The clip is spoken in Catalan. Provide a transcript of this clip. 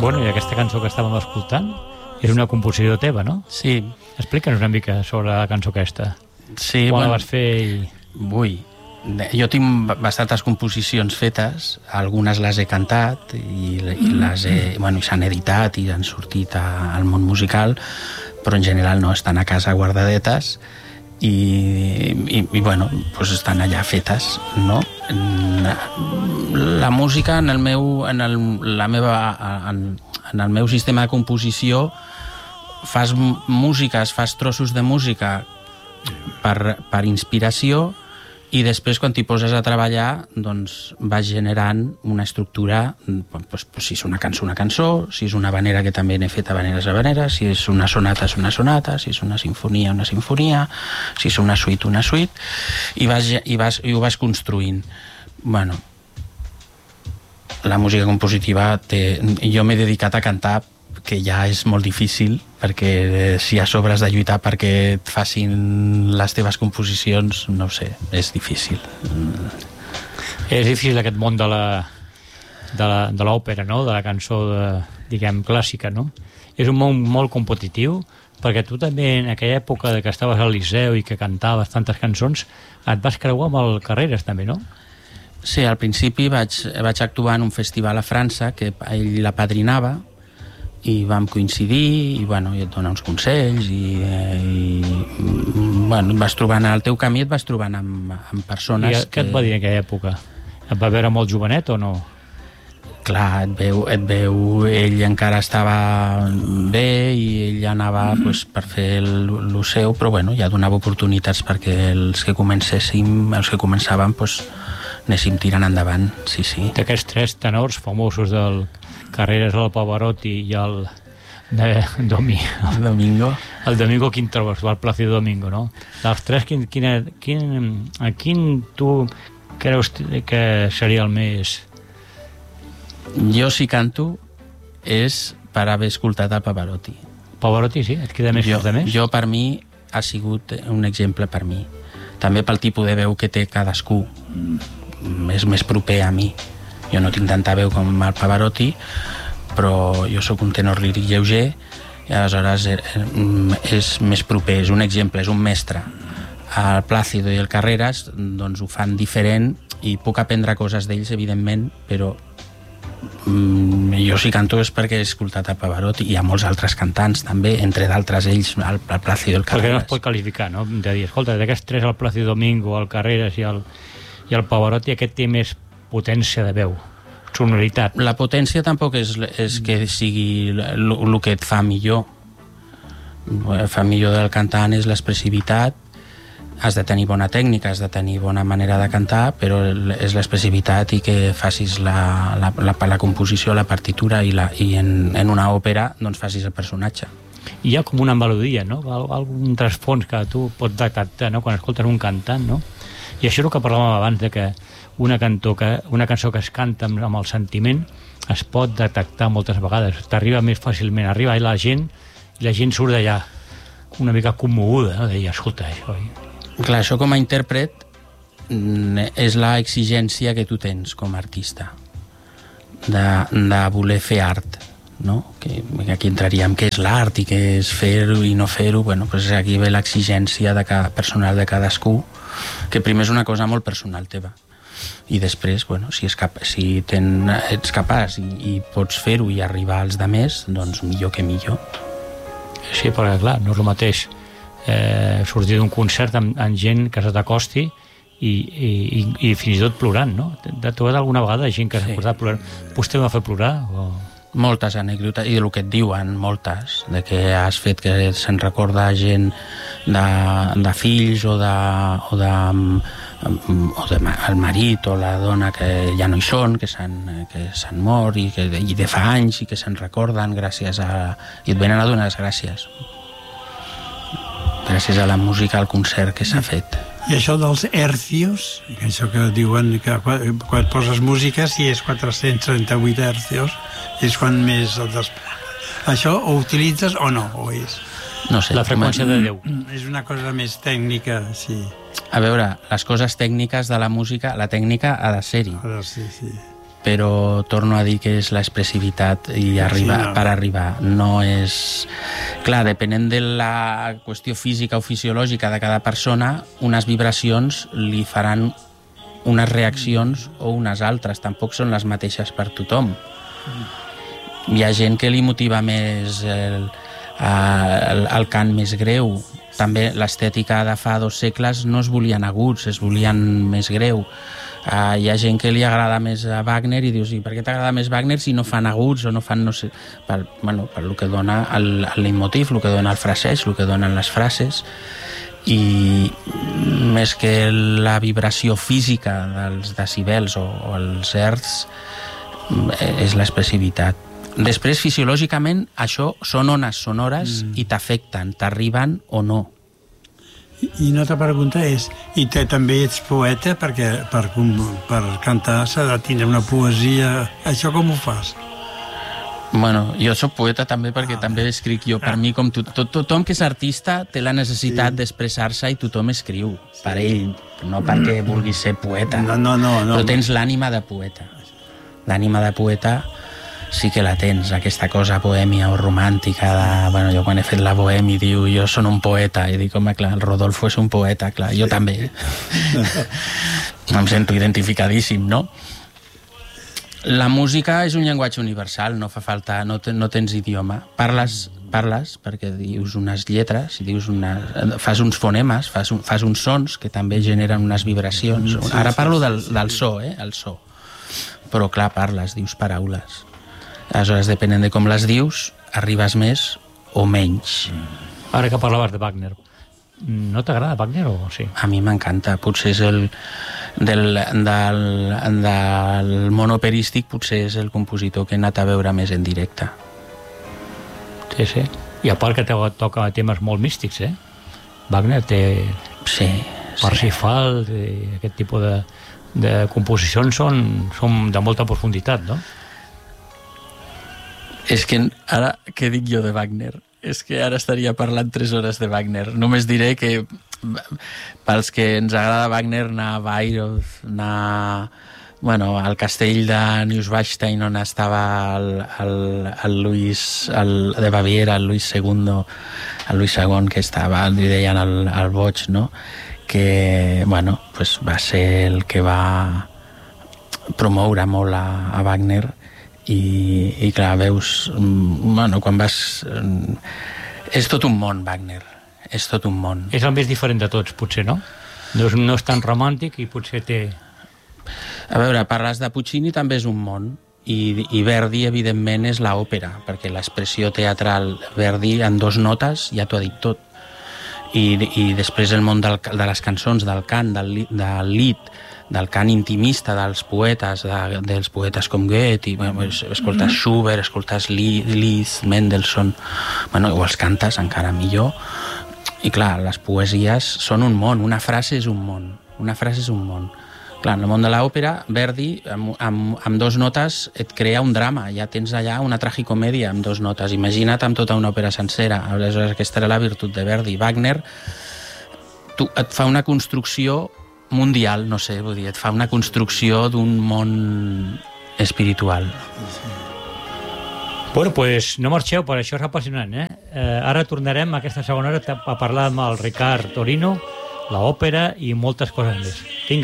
Bueno, i aquesta cançó que estàvem escoltant és una composició teva, no? Sí. Explica'ns una mica sobre la cançó aquesta. Sí, Quan la vas fer i... Vull. Jo tinc bastantes composicions fetes, algunes les he cantat i les he, bueno, s'han editat i han sortit al món musical, però en general no, estan a casa guardadetes i bueno, doncs estan allà fetes, no? La música en el meu sistema de composició fas músiques, fas trossos de música per inspiració i després quan t'hi poses a treballar doncs vas generant una estructura, doncs, si és una cançó, si és una habanera, que també n'he fet habaneres, si és una sonata, si és una sinfonia, si és una suite, i ho vas construint. Bueno, la música compositiva jo m'he dedicat a cantar, que ja és molt difícil, perquè si a sobre has de lluitar perquè et facin les teves composicions, no ho sé, és difícil. És difícil aquest món de l'òpera, no? De la cançó, diguem, clàssica, no? És un món molt competitiu, perquè tu també en aquella època que estaves al Liceu i que cantaves tantes cançons, et vas creuar amb el Carreras també, no? Sí, al principi vaig actuar en un festival a França que ell l'apadrinava, i vam coincidir i, bueno, i et dona uns consells i bueno, vas trobant al teu camí, et vas trobant amb persones. I què et va dir en aquella època? Et va veure molt jovenet o no? Clar, et veu, ell encara estava bé i ell anava pues, per fer el seu, però bueno, ja donava oportunitats perquè els que començàvem pues, anéssim tirant endavant, sí. D'aquests tres tenors famosos del Carreras, el Pavarotti i el Domingo. El Domingo, quin trobes? El Plácido Domingo, no? Dels tres, a quin tu creus que seria el més... Jo, si canto, és per haver escoltat el Pavarotti. Pavarotti, sí? Et queda més de més? Jo, per mi, ha sigut un exemple per mi. També pel tipus de veu que té cadascú. És més proper a mi. Jo no tinc tanta veu com el Pavarotti, però jo sóc un tenor líric lleuger i aleshores és més proper, és un exemple, és un mestre. El Plácido i el Carreras doncs ho fan diferent i puc aprendre coses d'ells, evidentment, però jo si canto és perquè he escoltat el Pavarotti. Hi ha molts altres cantants també, entre d'altres ells el Plácido i el Carreras. Perquè no es pot qualificar, no? De dir, escolta, d'aquests tres, el Plácido Domingo, el Carreras i el Pavarotti, aquest té més potència de veu, sonoritat. La potència tampoc és que sigui el que et fa millor. El fa millor del cantant és l'expressivitat. Has de tenir bona tècnica, has de tenir bona manera de cantar, però és l'expressivitat i que facis la composició, la partitura i en una òpera doncs facis el personatge. Hi ha com una melodia, no? Algun trasfons que tu pots detectar, no? Quan escoltes un cantant, no? I això és el que parlàvem abans, de que una cançó que es canta amb el sentiment es pot detectar moltes vegades, t'arriba més fàcilment, arriba la gent i la gent surt d'allà una mica commoguda, no? De dir, escolta, això... Clar, això com a intèrpret és la exigència que tu tens com a artista de voler fer art, no? Que aquí entraríem què és l'art i què és fer-ho i no fer-ho. Bueno, doncs aquí ve l'exigència personal de cadascú, que primer és una cosa molt personal teva i després, bueno, si ets capaç i pots fer-ho i arribar als demés, doncs millor que millor. Sí, perquè clar, no és el mateix sortir d'un concert amb gent que se t'acosti i fins i tot plorant, no? T'ha trobat alguna vegada gent que s'ha portat plorant? Vostè m'ha fet plorar? Moltes anècdotes, i del que et diuen, moltes, de que has fet que se'n recorda gent de fills o el marit o la dona que ja no hi són, que s'han mort i de fa anys i que se'n recorden gràcies a... i et venen a donar les gràcies a la música, al concert que s'ha fet. I això dels hercios, això que diuen que quan poses música, si és 438 hercios, és quan més el això ho utilitzes o no? O és... No sé. La freqüència de Déu. És una cosa més tècnica, sí. A veure, les coses tècniques de la música, la tècnica ha de ser-hi. Sí. però torno a dir que és l'expressivitat i per arribar. No és... Clar, depenent de la qüestió física o fisiològica de cada persona, unes vibracions li faran unes reaccions o unes altres. Tampoc són les mateixes per tothom. Hi ha gent que li motiva més el cant més greu. També l'estètica de fa 2 segles no es volien aguts, es volien més greu. Hi ha gent que li agrada més a Wagner i dius, i per què t'agrada més Wagner si no fan aguts o no fan, no sé, per el que dona el leitmotiv, el que dona el fraseig, el que donen les frases, i més que la vibració física dels decibels o els hertz és l'expressivitat. Després, fisiològicament, això són ones sonores i t'afecten, t'arriben o no. I una altra pregunta és, també ets poeta? Perquè per cantar s'ha de tenir una poesia. Això com ho fas? Bueno, jo soc poeta també perquè també escric jo. Per mi, com tothom que és artista té la necessitat d'expressar-se i tothom escriu per ell, no perquè vulguis ser poeta. No. Però tens l'ànima de poeta. L'ànima de poeta sí que la tens, aquesta cosa bohèmia o romàntica de... Bueno, jo quan he fet la bohèmia diu, jo són un poeta, i dic, home, clar, el Rodolfo és un poeta, clar, jo també. Em sento identificadíssim, no? La música és un llenguatge universal, no fa falta, no tens idioma. Parles perquè dius unes lletres, fas uns fonemes, fas uns sons que també generen unes vibracions. Ara parlo del so, el so. Però clar, parles, dius paraules. Aleshores, depenent de com les dius, arribes més o menys. Ara que parlaves de Wagner, no t'agrada Wagner o sí? A mi m'encanta. Potser és del món operístic, potser és el compositor que he anat a veure més en directe. Sí. I a part que toca temes molt místics, Wagner té... Sí. Parsifal, aquest tipus de composicions són de molta profunditat, no? És que ara, què dic jo de Wagner? És que ara estaria parlant 3 hores de Wagner. Només diré que pels que ens agrada Wagner, anar a Bayreuth, anar al castell de Neuschwanstein on estava el Luis de Baviera, el Luis II, que estava, li deien el boig, no? Que, va ser el que va promoure molt a Wagner. I clar, veus, quan vas... És tot un món, Wagner. És tot un món. És el més diferent de tots, potser, no? No és tan romàntic i potser té... A veure, parles de Puccini, també és un món. I Verdi, evidentment, és l'òpera, perquè l'expressió teatral Verdi en 2 notes ja t'ho ha dit tot. I després el món de les cançons, del cant, del lied, del cant intimista dels poetes com Goethe, escoltes Schubert, escoltes Liszt, Mendelssohn, o els cantes encara millor. I clar, les poesies són un món, una frase és un món. Clar, en el món de l'òpera, Verdi, amb 2 notes et crea un drama, ja tens allà una tragicomèdia amb 2 notes. Imagina't amb tota una òpera sencera. Aleshores, aquesta era la virtut de Verdi. Wagner et fa una construcció mundial, no sé, vull dir, et fa una construcció d'un món espiritual. Bueno, pues no marxeu, per això és apassionant, Ara tornarem a aquesta segona hora a parlar amb el Ricard Torino, l'òpera i moltes coses més.